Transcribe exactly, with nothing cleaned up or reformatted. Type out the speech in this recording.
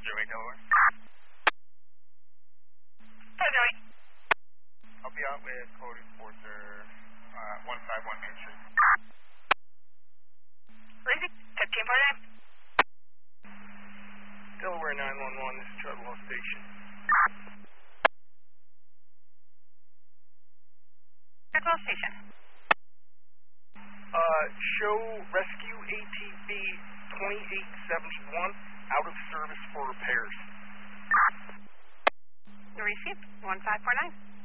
zero eight Delaware. Hi, Zoe. I'll be out with Cody Sportser, uh, one five one Main Street. Lazy, fifteen forty-nine. Delaware nine one one, this is Treadwell Station. Treadwell Station. Uh, show rescue A T V twenty-eight seventy-one out of service for repairs. Received, one five four nine.